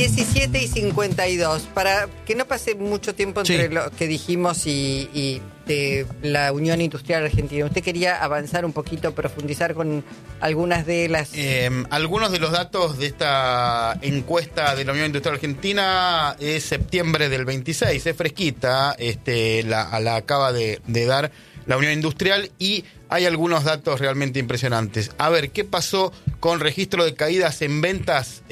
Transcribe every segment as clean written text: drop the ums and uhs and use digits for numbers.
17:52. Para que no pase mucho tiempo entre lo que dijimos y de la Unión Industrial Argentina, usted quería avanzar un poquito, profundizar con algunas de las... Algunos de los datos de esta encuesta de la Unión Industrial Argentina es septiembre del 26, es fresquita, la acaba de dar la Unión Industrial, y hay algunos datos realmente impresionantes. A ver, ¿qué pasó con registro de caídas en ventas?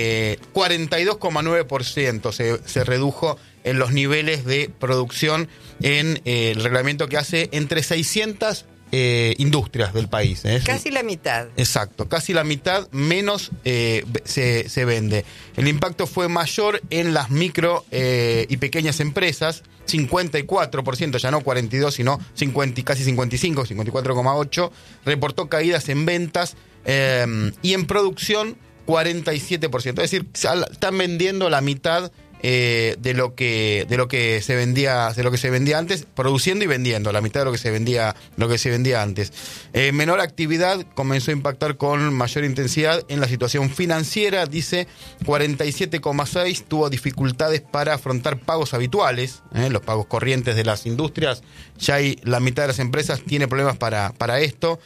42,9% se redujo en los niveles de producción en el reglamento que hace entre 600 industrias del país. Casi la mitad. Exacto, casi la mitad menos se vende. El impacto fue mayor en las micro y pequeñas empresas, 54%, ya no 42, sino 50, casi 55, 54,8%. Reportó caídas en ventas y en producción 47%. Es decir, están vendiendo la mitad de lo que se vendía antes, produciendo y vendiendo la mitad de lo que se vendía antes. Menor actividad comenzó a impactar con mayor intensidad en la situación financiera, dice 47,6%, tuvo dificultades para afrontar pagos habituales, los pagos corrientes de las industrias. Ya hay la mitad de las empresas tiene problemas para esto,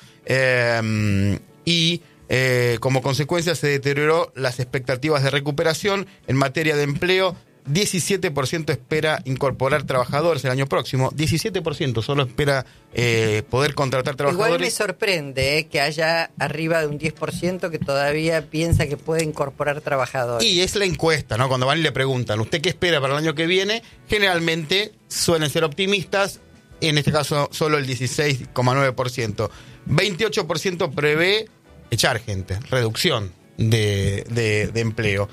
como consecuencia se deterioró las expectativas de recuperación en materia de empleo. 17% espera incorporar trabajadores el año próximo. 17% solo espera poder contratar trabajadores. Igual me sorprende que haya arriba de un 10% que todavía piensa que puede incorporar trabajadores. Y es la encuesta, ¿no? Cuando van y le preguntan, ¿usted qué espera para el año que viene? Generalmente suelen ser optimistas. En este caso solo el 16,9%. 28% prevé echar gente, reducción de empleo.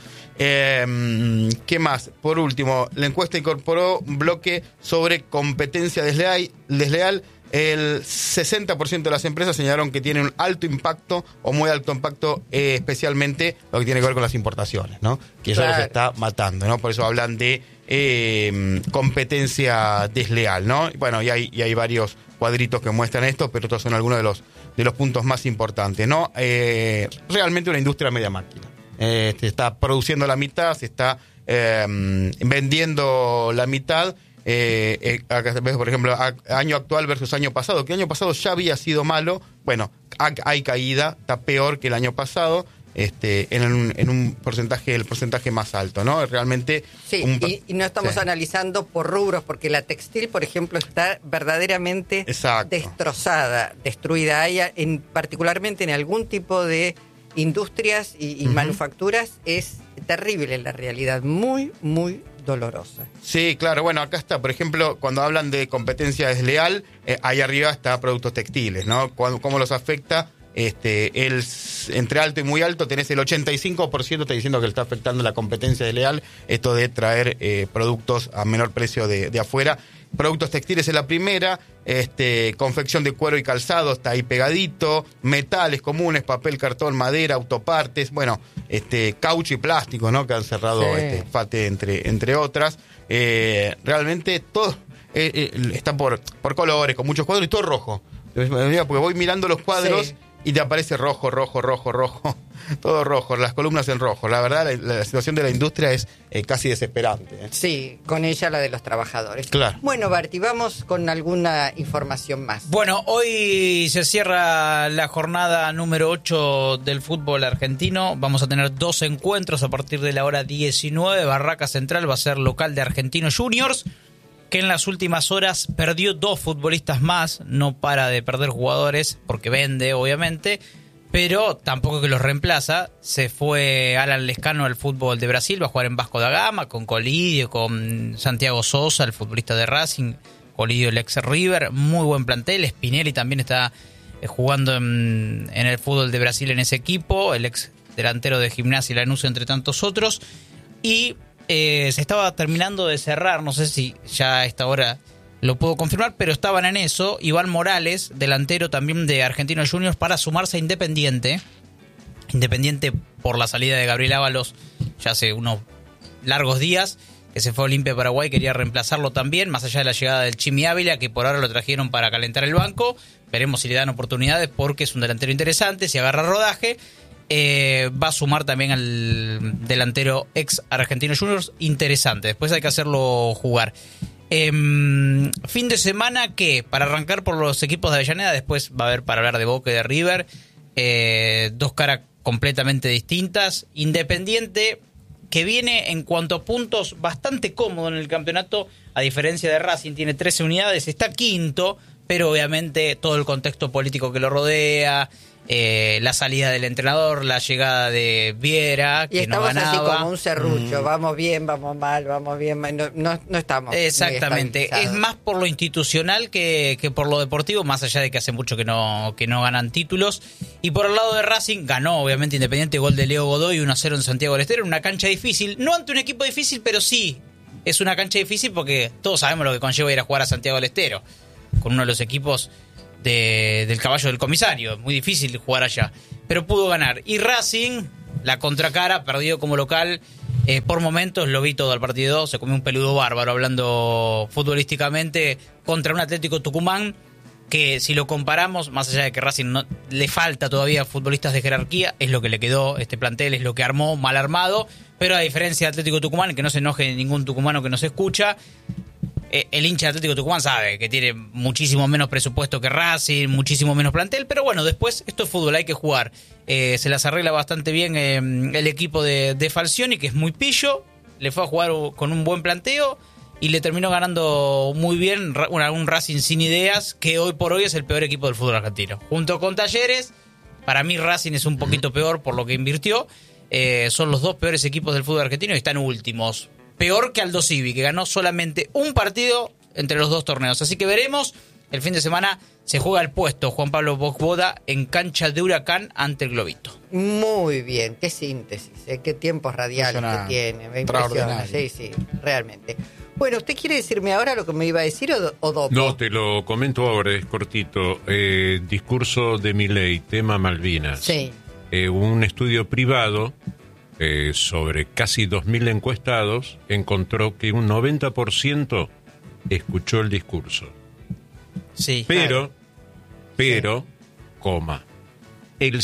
¿Qué más? Por último, la encuesta incorporó un bloque sobre competencia desleal. El 60% de las empresas señalaron que tienen un alto impacto o muy alto impacto, especialmente lo que tiene que ver con las importaciones, ¿no? Que eso los está matando, ¿no? Por eso hablan de competencia desleal, ¿no? Bueno, y hay varios cuadritos que muestran esto, pero estos son algunos de los puntos más importantes, ¿no? Realmente una industria media máquina. Se está produciendo la mitad, se está vendiendo la mitad. Acá ves, por ejemplo, año actual versus año pasado, que el año pasado ya había sido malo. Bueno, hay caída, está peor que el año pasado. En un porcentaje, el porcentaje más alto, ¿no? Realmente... Sí, y no estamos analizando por rubros, porque la textil, por ejemplo, está verdaderamente destrozada, destruida. Hay particularmente en algún tipo de industrias y manufacturas, es terrible la realidad, muy, muy dolorosa. Sí, claro. Bueno, acá está, por ejemplo, cuando hablan de competencia desleal, ahí arriba está productos textiles, ¿no? ¿Cómo los afecta? Entre alto y muy alto tenés el 85% está diciendo que le está afectando la competencia desleal, esto de traer productos a menor precio de afuera. Productos textiles es la primera, confección de cuero y calzado está ahí pegadito, metales comunes, papel, cartón, madera, autopartes, bueno, caucho y plástico, ¿no? Que han cerrado FATE entre otras. Realmente todo está por colores, con muchos cuadros y todo rojo. Porque voy mirando los cuadros y te aparece rojo, todo rojo, las columnas en rojo. La verdad, la situación de la industria es casi desesperante. Sí, con ella la de los trabajadores. Claro. Bueno, Barty, vamos con alguna información más. Bueno, hoy se cierra la jornada número 8 del fútbol argentino. Vamos a tener 2 encuentros a partir de la hora 19. Barraca Central va a ser local de Argentinos Juniors, que en las últimas horas perdió 2 futbolistas más. No para de perder jugadores porque vende, obviamente, pero tampoco que los reemplaza. Se fue Alan Lescano al fútbol de Brasil, va a jugar en Vasco da Gama, con Colidio, con Santiago Sosa, el futbolista de Racing, Colidio el ex River, muy buen plantel. Spinelli también está jugando en el fútbol de Brasil en ese equipo, el ex delantero de Gimnasia y Lanús, entre tantos otros. Y se estaba terminando de cerrar, no sé si ya a esta hora lo puedo confirmar, pero estaban en eso. Iván Morales, delantero también de Argentinos Juniors, para sumarse a Independiente. Independiente por la salida de Gabriel Ábalos ya hace unos largos días, que se fue a Olimpia de Paraguay, quería reemplazarlo también, más allá de la llegada del Chimi Ávila, que por ahora lo trajeron para calentar el banco. Veremos si le dan oportunidades porque es un delantero interesante, si agarra rodaje. va a sumar también al delantero ex Argentinos Juniors. Interesante, después hay que hacerlo jugar. Fin de semana que, para arrancar por los equipos de Avellaneda, después va a haber para hablar de Boca y de River, dos caras completamente distintas. Independiente, que viene en cuanto a puntos bastante cómodo en el campeonato, a diferencia de Racing, tiene 13 unidades, está quinto, pero obviamente todo el contexto político que lo rodea, la salida del entrenador, la llegada de Viera, que no ganaba. Y estamos así como un serrucho, vamos bien, vamos mal, no estamos. Exactamente, es más por lo institucional que por lo deportivo, más allá de que hace mucho que no ganan títulos. Y por el lado de Racing, ganó obviamente Independiente, gol de Leo Godoy, 1-0 en Santiago del Estero, en una cancha difícil, no ante un equipo difícil, pero sí es una cancha difícil porque todos sabemos lo que conlleva ir a jugar a Santiago del Estero, con uno de los equipos del caballo del comisario. Muy difícil jugar allá, pero pudo ganar. Y Racing, la contracara, perdió como local. Por momentos lo vi todo al partido, se comió un peludo bárbaro hablando futbolísticamente contra un Atlético Tucumán que, si lo comparamos, más allá de que Racing no, le falta todavía futbolistas de jerarquía, es lo que le quedó este plantel, es lo que armó, mal armado, pero a diferencia de Atlético Tucumán, que no se enoje ningún tucumano que nos escucha, el hincha de Atlético Tucumán sabe que tiene muchísimo menos presupuesto que Racing, muchísimo menos plantel, pero bueno, después esto es fútbol, hay que jugar. Se las arregla bastante bien el equipo de Falcioni, que es muy pillo, le fue a jugar con un buen planteo y le terminó ganando muy bien un Racing sin ideas, que hoy por hoy es el peor equipo del fútbol argentino. Junto con Talleres, para mí Racing es un poquito peor por lo que invirtió, son los dos peores equipos del fútbol argentino y están últimos. Peor que Aldo Civi, que ganó solamente un partido entre los dos torneos. Así que veremos. El fin de semana se juega el puesto Juan Pablo Bocboda en cancha de Huracán ante el Globito. Muy bien, qué síntesis, qué tiempos radiales que tiene. Me impresiona. Sí, realmente. Bueno, ¿usted quiere decirme ahora lo que me iba a decir o Dopo? No, te lo comento ahora, es cortito. Discurso de Milei, tema Malvinas. Sí. Un estudio privado sobre casi 2.000 encuestados, encontró que un 90% escuchó el discurso. Sí. Pero, el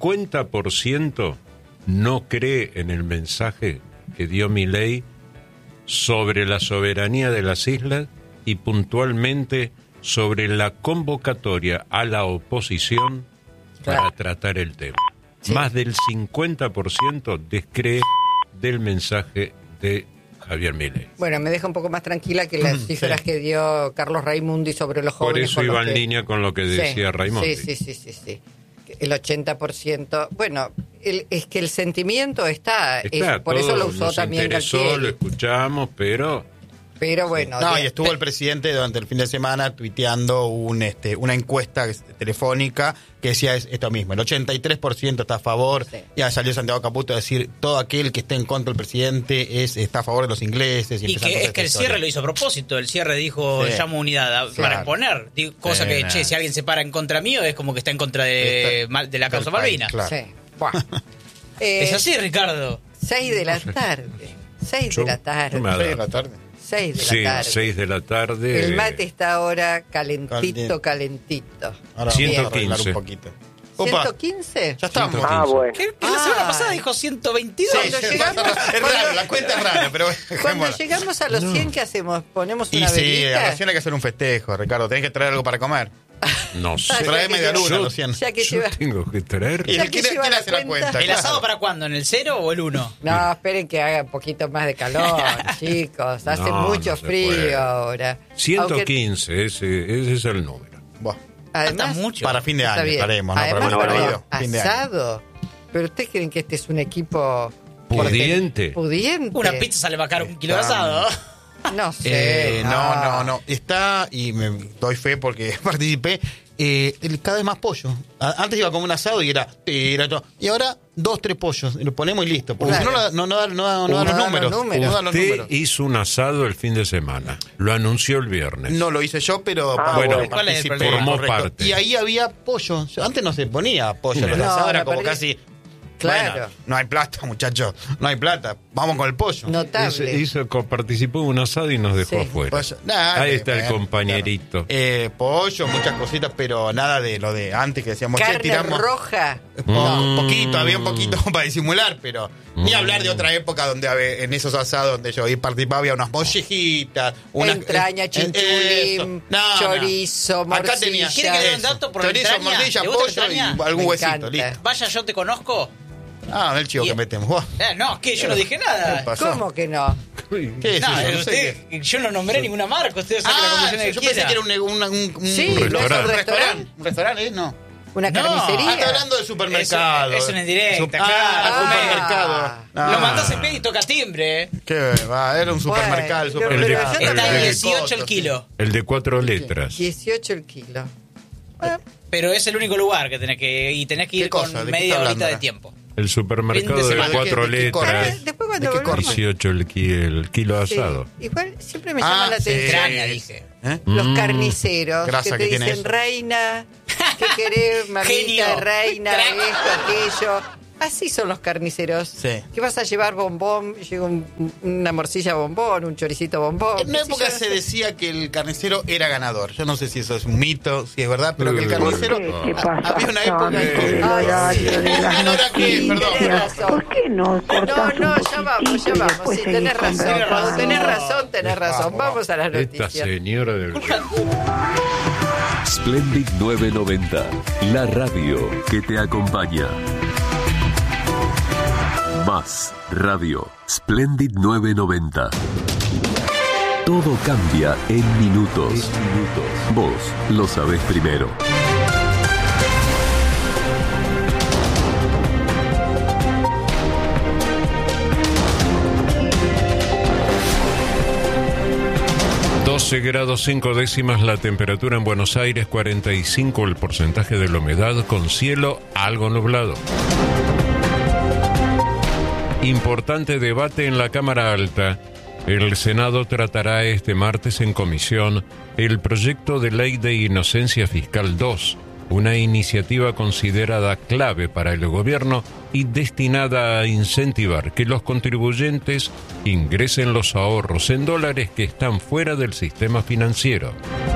50% no cree en el mensaje que dio Milei sobre la soberanía de las islas y puntualmente sobre la convocatoria a la oposición para tratar el tema. Sí. Más del 50% descree del mensaje de Javier Milei. Bueno, me deja un poco más tranquila que las cifras que dio Carlos Raimundi sobre los jóvenes. Por eso iba en línea con lo que decía Raimundi. Sí. El 80%, bueno, es que el sentimiento está por eso lo usó también Galtieri. Lo escuchamos, pero bueno. No, y estuvo el presidente durante el fin de semana tuiteando una encuesta telefónica que decía esto mismo, el 83% está a favor. Sí. Ya salió Santiago Caputo a decir, todo aquel que esté en contra del presidente está a favor de los ingleses. Y que es que el cierre lo hizo a propósito, el cierre dijo, llamo unidad para exponer, cosa que, si alguien se para en contra mío es como que está en contra de la causa Malvinas. Claro. Sí. Bueno. Es así, Ricardo. 6 de la tarde. 6 de la tarde. 6 de la tarde. 6 de la tarde. El mate está ahora calentito. Ahora 115. Un poquito. ¿115? Ya estamos. 115. Bueno. ¿Qué? La semana pasada dijo 122. Cuando llegamos, es raro, la cuenta es rara, pero cuando llegamos a los 100, ¿qué hacemos? ¿Ponemos una velita? Sí, a los 100 hay que hacer un festejo, Ricardo. Tenés que traer algo para comer. No sé. Trae media luna a los 100. Yo tengo que traer. ¿Y quién hace la cuenta? ¿El asado para cuándo? ¿En el 0 o el 1? No, esperen que haga un poquito más de calor, chicos. Hace mucho frío ahora. 115, ese es el número. Bueno. Además, mucho. Para fin de año estaremos, ¿no? Además, asado. Pero ustedes creen que este es un equipo pudiente. Una pizza sale más caro que un kilo de asado. No sé. No. Está, y me doy fe porque participé, cada vez más pollo. Antes iba como un asado y era todo. Y ahora 2, 3 pollos. Lo ponemos y listo. Porque si no da los números. Usted hizo un asado el fin de semana. Lo anunció el viernes. No lo hice yo, pero formó parte. Y ahí había pollo. Antes no se ponía pollo. Los asados era como casi Claro. Bueno, no hay plata, muchachos. No hay plata. Vamos con el pollo. Notable. Participó en un asado y nos dejó afuera. Pollo. Ahí está el compañerito. Claro. Pollo, muchas cositas, pero nada de lo de antes que decíamos. Carne roja. Poquito, había un poquito para disimular, pero ni hablar de otra época donde en esos asados donde yo participaba había unas mollejitas, entraña, chinchulín, chorizo, morcilla. Acá tenía. ¿Quiere que le dé un dato por chorizo, entraña? morcilla, ¿Le gusta pollo entraña? y algún Me huesito, encanta. listo. Vaya, yo te conozco. El chivo que metemos. No, que yo no dije nada. ¿Qué pasó? ¿Cómo que no? ¿Qué es No, eso? No sé usted, yo no nombré ninguna marca, usted saca la conclusión que yo quiera. pensé que era un Sí, un ¿no es un restaurante. ¿Un restaurante? No. Una No, carnicería. Está hablando de supermercado. Es una indirecta, claro. Supermercado. Lo mandás en pie y toca timbre. ¿Qué va? Era un supermercado. Bueno, supermercado. pero Está de 18 el kilo. El de 4 letras. 18 el kilo. Pero es el único lugar que tenés que ir. Y tenés que ir con cosa? ¿De qué media está horita hablando de ahora? tiempo. El supermercado Fin de de semana. 4 ¿De qué corre? letras. Después ¿De cuando qué corre? volvamos. 18 el kilo Sí. asado. Igual siempre me llama la sí. atención. Extraña, dije. Los carniceros Grasa que te que tiene dicen eso. reina, ¿qué querés, mamita, Genio. reina, Crack. esto, aquello? Así son los carniceros. Sí. ¿Qué vas a llevar bombón? Llega una morcilla bombón, un choricito bombón. En una qué sé época yo, no se sé. decía que el carnicero era ganador. Yo no sé si eso es un mito, si es verdad, pero que el carnicero... ¿Qué pasa? Había una época en que... El horario de las ¿Ahora qué? Perdón. Tenés noticias. razón. ¿Por qué no cortás No, un ya vamos, poquitito y después Sí, seguís tenés razón, conversando? tenés razón. Vamos a las Esta noticias. señora del... Splendid 990, la radio que te acompaña. Más radio, Splendid 990. Todo cambia en minutos. Vos lo sabés primero. grados 5 décimas la temperatura en Buenos Aires, 45 el porcentaje de la humedad, con cielo algo nublado. Importante debate en la Cámara Alta. El Senado tratará este martes en comisión el proyecto de ley de inocencia fiscal 2, una iniciativa considerada clave para el gobierno y destinada a incentivar que los contribuyentes ingresen los ahorros en dólares que están fuera del sistema financiero.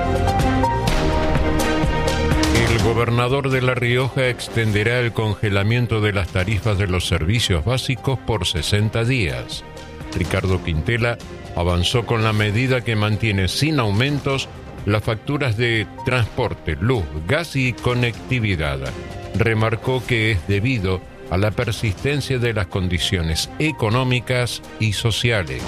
El gobernador de La Rioja extenderá el congelamiento de las tarifas de los servicios básicos por 60 días. Ricardo Quintela avanzó con la medida que mantiene sin aumentos las facturas de transporte, luz, gas y conectividad. Remarcó que es debido a la persistencia de las condiciones económicas y sociales.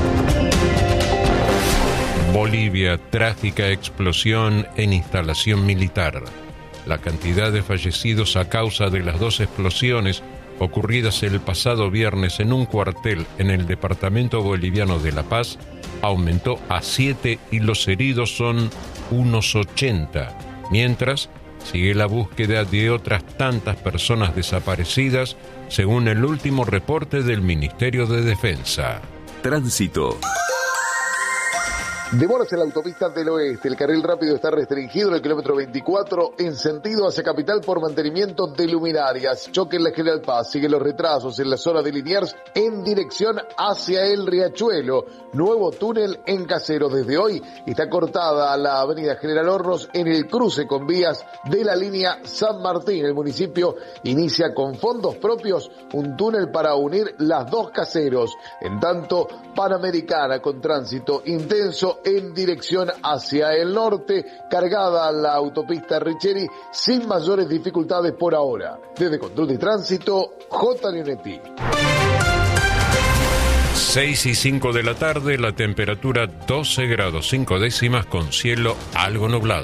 Bolivia, trágica explosión en instalación militar. La cantidad de fallecidos a causa de las 2 explosiones ocurridas el pasado viernes en un cuartel en el departamento boliviano de La Paz aumentó a 7 y los heridos son unos 80, mientras sigue la búsqueda de otras tantas personas desaparecidas, según el último reporte del Ministerio de Defensa. Tránsito. Demoras en la autopista del oeste. El carril rápido está restringido en el kilómetro 24 en sentido hacia capital por mantenimiento de luminarias. Choque en la General Paz. Siguen los retrasos en la zona de Liniers en dirección hacia el Riachuelo. Nuevo túnel en Caseros. Desde hoy está cortada la avenida General Hornos en el cruce con vías de la línea San Martín. El municipio inicia con fondos propios un túnel para unir las 2 Caseros. En tanto, Panamericana con tránsito intenso en dirección hacia el norte, cargada la autopista Richeri sin mayores dificultades por ahora. Desde Control de Tránsito, J. Leonetti. 6 y 5 de la tarde, la temperatura 12 grados 5 décimas con cielo algo nublado.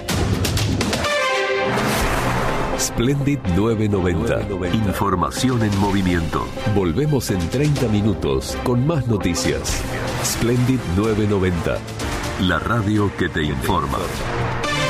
Splendid 990. Información en movimiento. Volvemos en 30 minutos con más noticias. Splendid 990. La radio que te informa.